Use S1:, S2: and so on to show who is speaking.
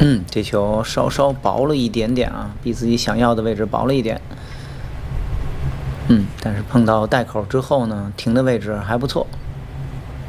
S1: 这球稍稍薄了一点点啊，比自己想要的位置薄了一点。但是碰到袋口之后呢，停的位置还不错。